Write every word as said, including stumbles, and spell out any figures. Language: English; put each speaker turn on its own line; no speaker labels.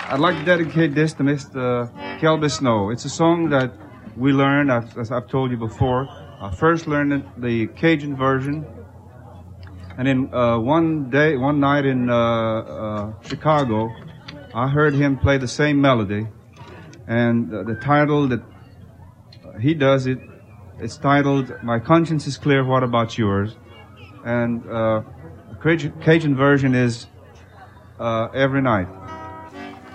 I'd like to dedicate this to Mister Kelby Snow. It's a song that we learned, as I've told you before. I first learned the Cajun version, and then uh, one day, one night in uh, uh, Chicago, I heard him play the same melody, and uh, the title that he does it, it's titled "My Conscience is Clear, What About Yours?" And uh, the Cajun version is uh, "Every Night."